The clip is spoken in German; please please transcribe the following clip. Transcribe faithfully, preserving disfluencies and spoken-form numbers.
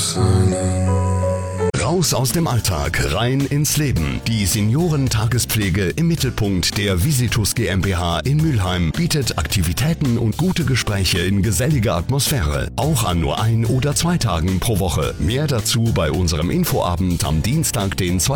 Raus aus dem Alltag, rein ins Leben. Die Seniorentagespflege im Mittelpunkt der Visitus GmbH in Mülheim bietet Aktivitäten und gute Gespräche in geselliger Atmosphäre. Auch an nur ein oder zwei Tagen pro Woche. Mehr dazu bei unserem Infoabend am Dienstag, den